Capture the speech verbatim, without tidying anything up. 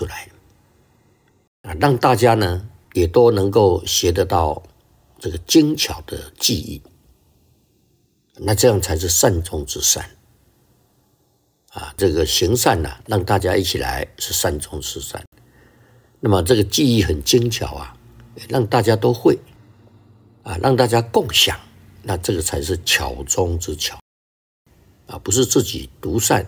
出来啊，让大家呢也都能够学得到这个精巧的技艺，那这样才是善终之善啊。这个行善呢、啊，让大家一起来是善终之善。那么这个技艺很精巧啊，让大家都会啊，让大家共享，那这个才是巧中之巧啊，不是自己独善